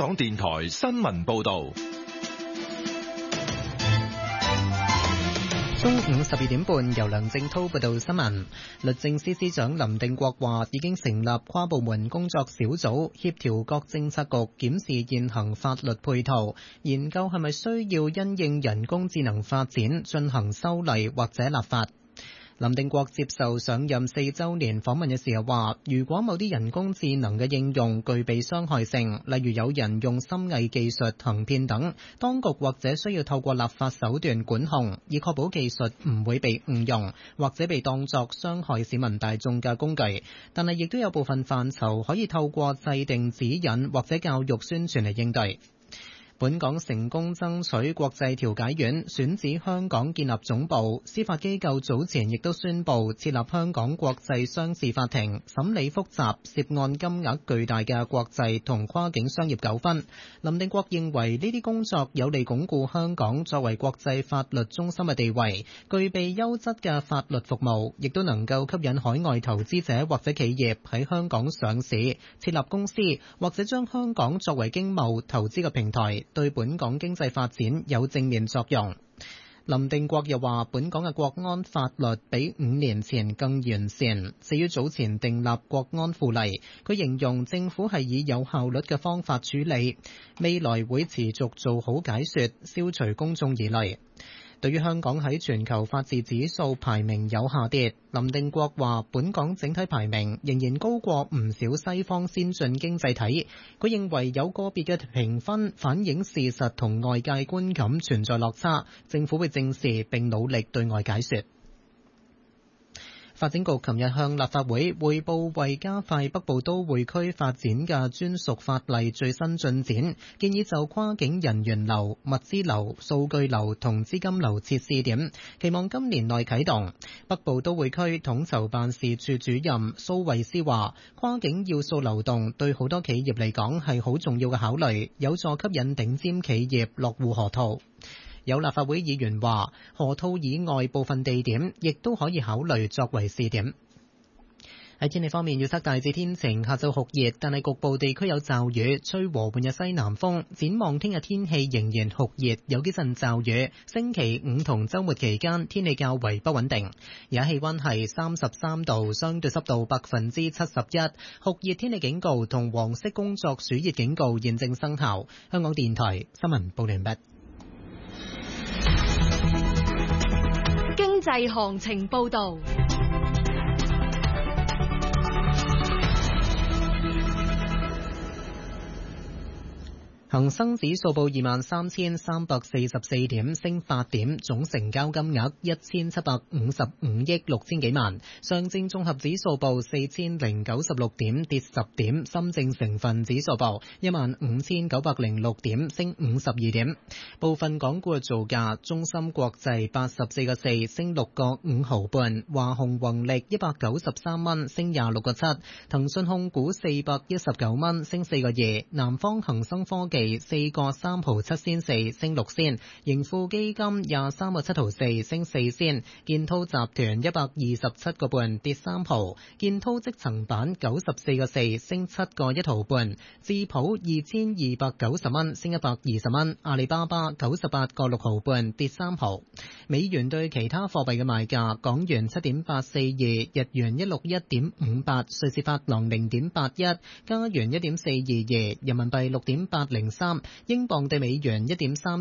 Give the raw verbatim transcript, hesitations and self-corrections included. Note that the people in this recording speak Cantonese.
港電台新聞報道。 中午十二點半，由梁正濤報道新聞。律政司司長林定國話，已經成立跨部門工作小組，協調各政策局檢視現行法律配套，研究係咪需要因應人工智能發展進行修例或者立法。林定國接受上任四週年訪問嘅時候話，如果某啲人工智能嘅應用具備傷害性，例如有人用深偽技術行騙等，當局或者需要透過立法手段管控，以確保技術唔會被誤用，或者被當作傷害市民大眾嘅工具。但係亦都有部分範疇可以透過制定指引或者教育宣傳嚟應對。本港成功爭取國際調解院選址香港建立總部，司法機構早前亦都宣布設立香港國際商事法庭，審理複雜涉案金額巨大嘅國際同跨境商業糾紛。林定國認為呢啲工作有利鞏固香港作為國際法律中心嘅地位，具備優質嘅法律服務，亦都能夠吸引海外投資者或者企業喺香港上市、設立公司，或者將香港作為經貿投資嘅平台，對本港經濟發展有正面作用。林定國又話，本港嘅國安法律比五年前更完善。至於早前訂立國安附例，佢形容政府係以有效率嘅方法處理，未來會持續做好解說，消除公眾疑慮。對於香港喺全球法治指數排名有下跌，林定國話本港整體排名仍然高過唔少西方先進經濟體。佢認為有個別嘅評分反映事實同外界觀感存在落差，政府會正視並努力對外解說。發展局琴日向立法會匯報為加快北部都會區發展嘅專屬法例最新進展，建議就跨境人員流、物資流、數據流同資金流設試點，期望今年內啟動。北部都會區統籌辦事處主任蘇慧思話，跨境要素流動對好多企業嚟講係好重要嘅考慮，有助吸引頂尖企業落戶河套。有立法會議員話，河套以外部分地點亦都可以考慮作為試點。喺天氣方面，預測大致天晴，下晝酷熱，但係局部地區有驟雨，吹和緩嘅西南風。展望聽日天氣仍然酷熱，有幾陣驟雨。星期五同週末期間天氣較為不穩定。而家氣溫係三十三度，相對濕度百分之七十一，酷熱天氣警告同黃色工作暑熱警告現正生效。香港電台新聞報完畢。 經濟行情報道。 恒生指數報二萬三千三百四十四點，升八點，總成交金額一千七百五十五億六千幾萬。上證綜合指數報四千零九十六點，跌十點。深證成分指數報一萬五千九百零六點，升五十二點。部分港股嘅造價：中芯國際八十四個四，升六個五毫半；華虹宏力一百九十三蚊，升廿六個七；騰訊控股四百一十九蚊，升四個二；南方恒生科技四個三毫七仙四，升六仙；盈富基金廿三個七毫四，升四仙；建滔集團一百二十七個半，跌三毫；建滔積層板九十四個四，升七個一毫半；智普二千二百九十蚊，升一百二十蚊；阿里巴巴九十八個六毫半，跌三毫。美元對其他貨幣嘅賣價：港元七點八四二，日元一六一點五八，瑞士法郎零點八一，加元一點四二二，人民幣六點八零三，英鎊對美元一點三